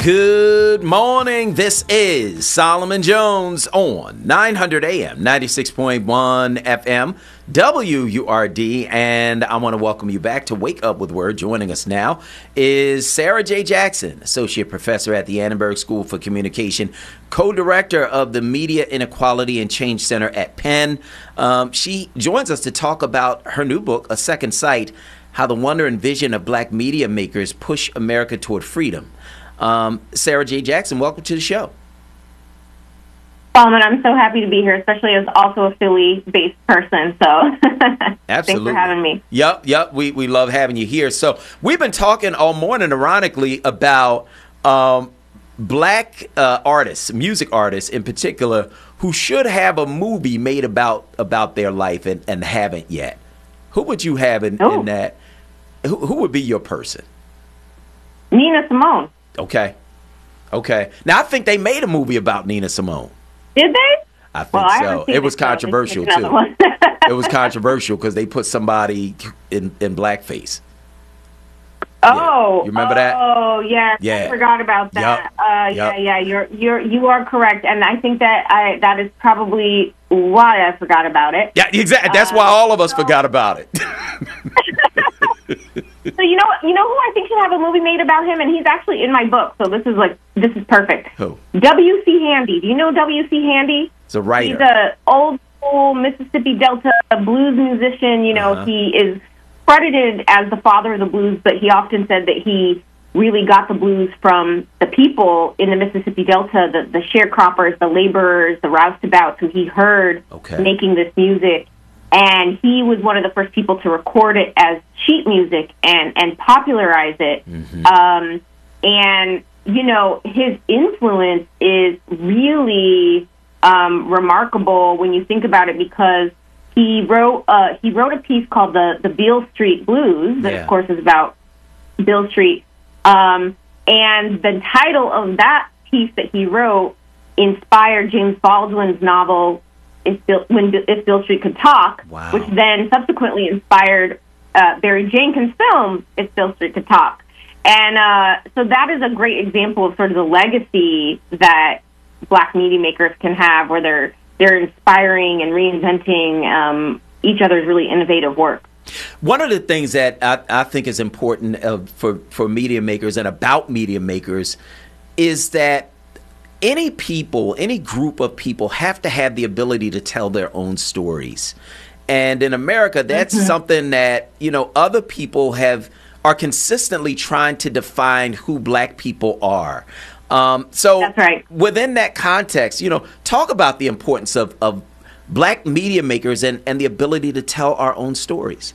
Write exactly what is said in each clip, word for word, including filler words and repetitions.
Good morning. This is Solomon Jones on nine hundred A M, ninety-six point one F M, W U R D, and I want to welcome you back to Wake Up with Word. Joining us now is Sarah J. Jackson, Associate Professor at the Annenberg School for Communication, co-director of the Media Inequality and Change Center at Penn. Um, she joins us to talk about her new book, A Second Sight, How the Wonder and Vision of Black Media Makers Push America Toward Freedom. Um, Sarah J. Jackson, welcome to the show. Solomon, I'm so happy to be here, especially as also a Philly-based person. So Absolutely. Thanks for having me. Yep, yep. We, we love having you here. So we've been talking all morning, ironically, about um, black uh, artists, music artists in particular, who should have a movie made about about their life and, and haven't yet. Who would you have in, oh. in that? Who, who would be your person? Nina Simone. Okay. Okay. Now, I think they made a movie about Nina Simone. Did they? I think well, I so. It was it, so controversial, too. It was controversial because they put somebody in, in blackface. Oh. Yeah. You remember that? Oh, yes. Yeah. I forgot about that. Yep. Uh, Yep. Yeah, yeah. You're, you're, you are correct. And I think that I that is probably why I forgot about it. Yeah, exactly. That's uh, why all of us so, forgot about it. So you know, you know who I think should have a movie made about him, and he's actually in my book. So this is like this is perfect. Who? W C Handy. Do you know W C Handy? It's a writer. He's a old school Mississippi Delta blues musician. You know, Uh-huh. he is credited as the father of the blues, but he often said that he really got the blues from the people in the Mississippi Delta, the, the sharecroppers, the laborers, the roustabouts who he heard Okay. making this music. And he was one of the first people to record it as sheet music and, and popularize it. Mm-hmm. Um, and, you know, his influence is really um, remarkable when you think about it, because he wrote uh, he wrote a piece called the, the Beale Street Blues, that, Yeah. of course, is about Beale Street. Um, and the title of that piece that he wrote inspired James Baldwin's novel, If Bill, when If Beale Street Could Talk, Wow. which then subsequently inspired uh, Barry Jenkins' film, If Beale Street Could Talk. And uh, so that is a great example of sort of the legacy that black media makers can have, where they're they're inspiring and reinventing um, each other's really innovative work. One of the things that I, I think is important uh, for, for media makers and about media makers is that any people, any group of people have to have the ability to tell their own stories. And in America, that's mm-hmm. something that, you know, other people have are consistently trying to define who black people are. Um, so that's right. Within that context, you know, talk about the importance of, of black media makers and, and the ability to tell our own stories.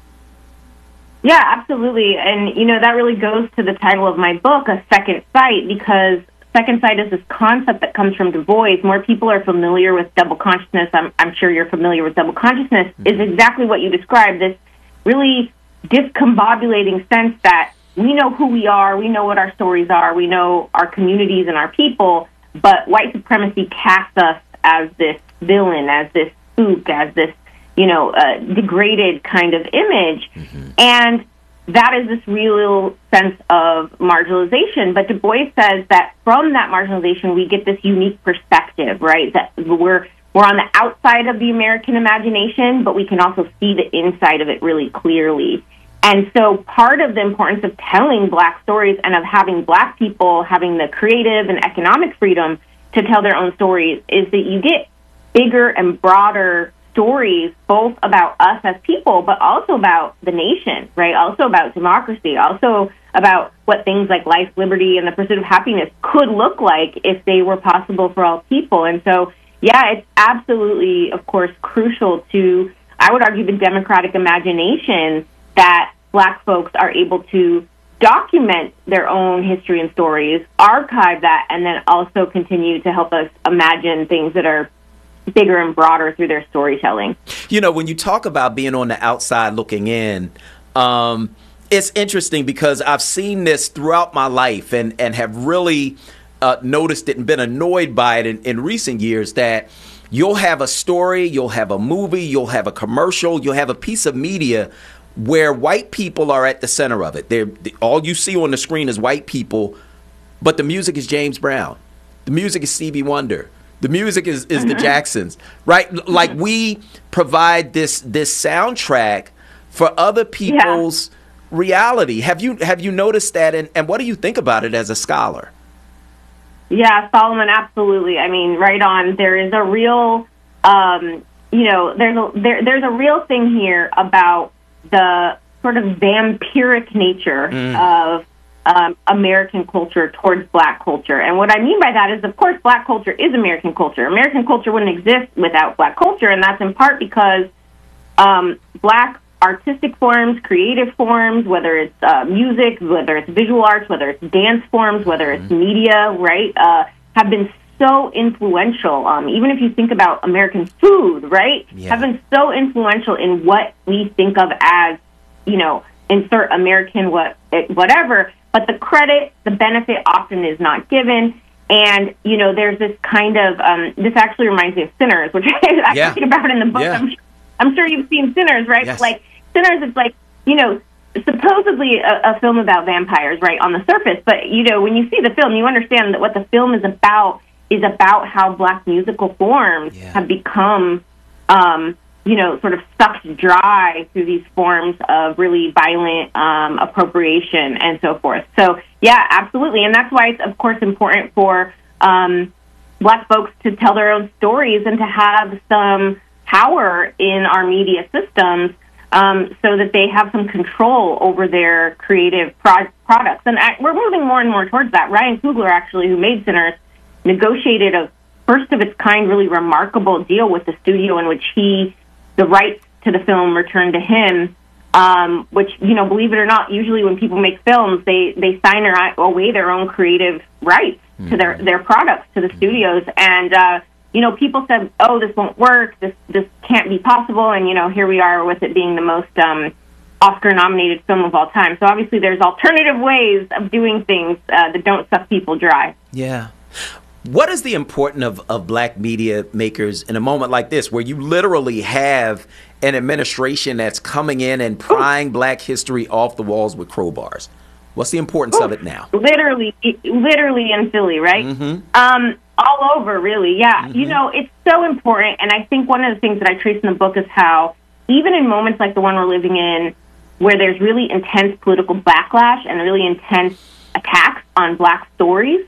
Yeah, absolutely. And, you know, that really goes to the title of my book, A Second Sight, because Second sight is this concept that comes from Du Bois. More people are familiar with double consciousness. I'm, I'm sure you're familiar with double consciousness. Mm-hmm. Is exactly what you described, this really discombobulating sense that we know who we are, we know what our stories are, we know our communities and our people, but white supremacy casts us as this villain, as this spook, as this, you know, uh, degraded kind of image. Mm-hmm. And that is this real sense of marginalization. But Du Bois says that from that marginalization, we get this unique perspective, right? That we're we're on the outside of the American imagination, but we can also see the inside of it really clearly. And so part of the importance of telling black stories and of having black people having the creative and economic freedom to tell their own stories is that you get bigger and broader stories, both about us as people, but also about the nation, right? Also about democracy, also about what things like life, liberty, and the pursuit of happiness could look like if they were possible for all people. And so, yeah, it's absolutely, of course, crucial to, I would argue, the democratic imagination that black folks are able to document their own history and stories, archive that, and then also continue to help us imagine things that are bigger and broader through their storytelling. You know, when you talk about being on the outside looking in, um, it's interesting because I've seen this throughout my life and, and have really uh, noticed it and been annoyed by it in, in recent years, that you'll have a story, you'll have a movie, you'll have a commercial, you'll have a piece of media where white people are at the center of it. They're, all you see on the screen is white people but the music is James Brown. The music is Stevie Wonder. The music is, is the Jacksons, right? Like we provide this this soundtrack for other people's yeah. reality. Have you have you noticed that? And, and what do you think about it as a scholar? Yeah, Solomon, absolutely. I mean, right on. There is a real, um, you know, there's a there, there's a real thing here about the sort of vampiric nature mm. of um, American culture towards Black culture. And what I mean by that is, of course, Black culture is American culture. American culture wouldn't exist without Black culture, and that's in part because um, Black artistic forms, creative forms, whether it's uh, music, whether it's visual arts, whether it's dance forms, whether it's mm-hmm. media, right, uh, have been so influential. Um, even if you think about American food, right, yeah. have been so influential in what we think of as, you know, insert American what whatever. But the credit, the benefit often is not given. And, you know, there's this kind of, um, this actually reminds me of Sinners, which I yeah. talk about in the book. Yeah. I'm, I'm sure you've seen Sinners, right? Yes. Like, Sinners, it's like, you know, supposedly a, a film about vampires, right, on the surface. But, you know, when you see the film, you understand that what the film is about is about how Black musical forms yeah. have become, um, you know, sort of sucked dry through these forms of really violent um, appropriation and so forth. So, yeah, absolutely. And that's why it's, of course, important for um, Black folks to tell their own stories and to have some power in our media systems um, so that they have some control over their creative pro- products. And I, we're moving more and more towards that. Ryan Coogler, actually, who made Sinners, negotiated a first-of-its-kind, really remarkable deal with the studio in which he, the rights to the film returned to him, um, which, you know, believe it or not, usually when people make films, they, they sign or away their own creative rights mm-hmm. to their, their products to the studios. And, uh, you know, people said, oh, this won't work, this this can't be possible, and, you know, here we are with it being the most um, Oscar-nominated film of all time. So obviously there's alternative ways of doing things uh, that don't suck people dry. Yeah. What is the importance of, of Black media makers in a moment like this, where you literally have an administration that's coming in and prying Ooh. Black history off the walls with crowbars? What's the importance Ooh. Of it now? Literally, literally in Philly, right? Mm-hmm. Um, all over, really, yeah. Mm-hmm. You know, it's so important, and I think one of the things that I trace in the book is how, even in moments like the one we're living in, where there's really intense political backlash and really intense attacks on Black stories,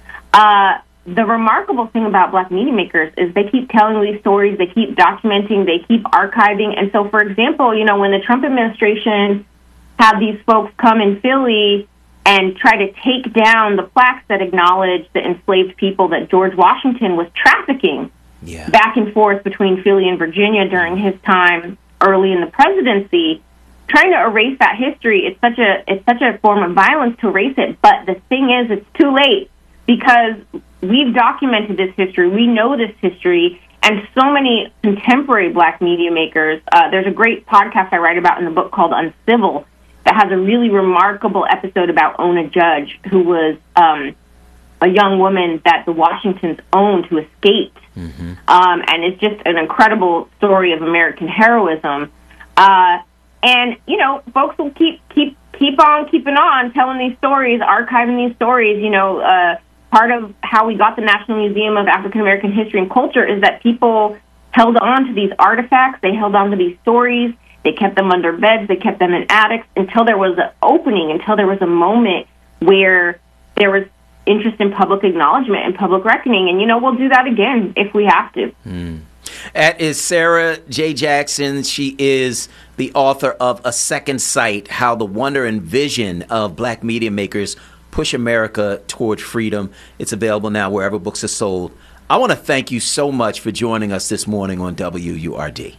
uh, the remarkable thing about Black media makers is they keep telling these stories, they keep documenting, they keep archiving. And so, for example, you know, when the Trump administration had these folks come in Philly and try to take down the plaques that acknowledge the enslaved people that George Washington was trafficking yeah. back and forth between Philly and Virginia during his time early in the presidency, trying to erase that history, it's such a it's such a form of violence to erase it. But the thing is, it's too late, because we've documented this history. We know this history, and so many contemporary Black media makers. Uh, there's a great podcast I write about in the book called Uncivil that has a really remarkable episode about Ona Judge, who was um, a young woman that the Washingtons owned who escaped. Mm-hmm. Um, and it's just an incredible story of American heroism. Uh, and, you know, folks will keep keep keep on keeping on, telling these stories, archiving these stories. You know, uh, part of how we got the National Museum of African American History and Culture is that people held on to these artifacts, they held on to these stories, they kept them under beds, they kept them in attics until there was an opening, until there was a moment where there was interest in public acknowledgement and public reckoning. And, you know, we'll do that again if we have to. Mm. That is Sarah J. Jackson. She is the author of A Second Sight, How the Wonder and Vision of Black Media Makers Push America Toward Freedom. It's available now wherever books are sold. I want to thank you so much for joining us this morning on W U R D.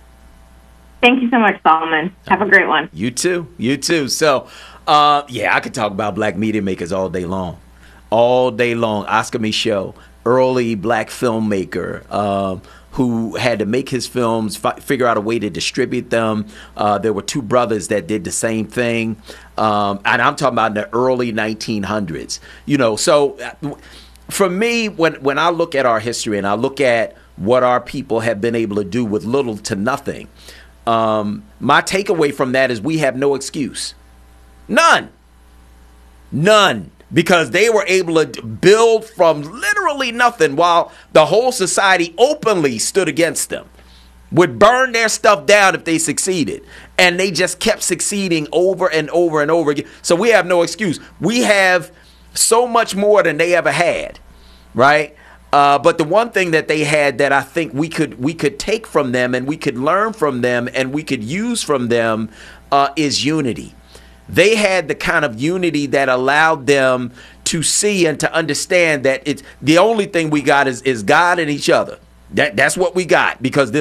Thank you so much, Solomon. Have a great one. You too. You too. So, uh, yeah, I could talk about Black media makers all day long. All day long. Oscar Micheaux, early Black filmmaker, um, who had to make his films, fi- figure out a way to distribute them. Uh, there were two brothers that did the same thing. Um, and I'm talking about in the early nineteen hundreds. You know, so for me, when, when I look at our history and I look at what our people have been able to do with little to nothing, um, my takeaway from that is we have no excuse. None. None. because they were able to build from literally nothing while the whole society openly stood against them, would burn their stuff down if they succeeded. And they just kept succeeding over and over and over again. So we have no excuse. We have so much more than they ever had, right? Uh, but the one thing that they had that I think we could we could take from them and we could learn from them and we could use from them uh, is unity. They had the kind of unity that allowed them to see and to understand that it's the only thing we got is, is God and each other. That that's what we got, because this